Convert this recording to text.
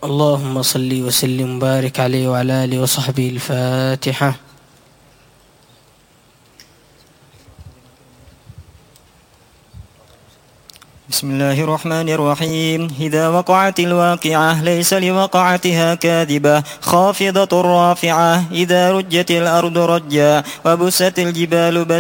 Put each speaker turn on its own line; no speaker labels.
اللهم صل وسلم وبارك عليه وعلى آله وصحبه. الفاتحة.
بسم الله الرحمن الرحيم. إذا وقعت الواقعة ليس لوقعتها كاذبة خافضة رافعة. إذا رجت الأرض رجا وبست الجبال بسا